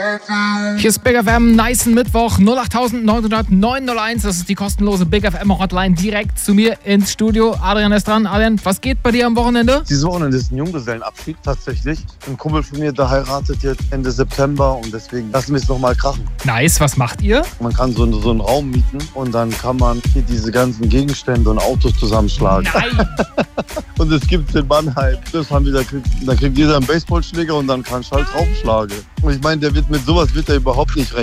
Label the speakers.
Speaker 1: Hier ist Big FM, nicen Mittwoch, 08900 das ist die kostenlose Big FM Hotline direkt zu mir ins Studio. Adrian ist dran. Adrian, was geht bei dir am Wochenende?
Speaker 2: Dieses Wochenende ist ein Junggesellenabschied tatsächlich. Ein Kumpel von mir, der heiratet jetzt Ende September und deswegen lassen wir es nochmal krachen.
Speaker 1: Nice, was macht ihr?
Speaker 2: Man kann so einen Raum mieten und dann kann man hier diese ganzen Gegenstände und Autos zusammenschlagen.
Speaker 1: Nein!
Speaker 2: Und es gibt den Mannheim. Das haben wir, da kriegt jeder einen Baseballschläger und dann kann ich halt draufschlagen. Und ich meine, mit sowas wird er überhaupt nicht rechnen.